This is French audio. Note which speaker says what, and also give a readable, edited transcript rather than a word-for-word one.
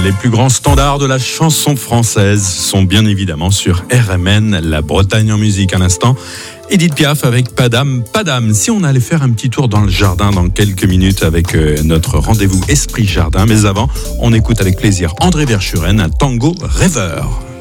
Speaker 1: Les plus grands standards de la chanson française sont bien évidemment sur RMN, la Bretagne en musique. À l'instant, Edith Piaf avec Padam Padam. Si on allait faire un petit tour dans le jardin dans quelques minutes avec notre rendez-vous Esprit Jardin. Mais avant, on écoute avec plaisir André Verschuren, un tango rêveur.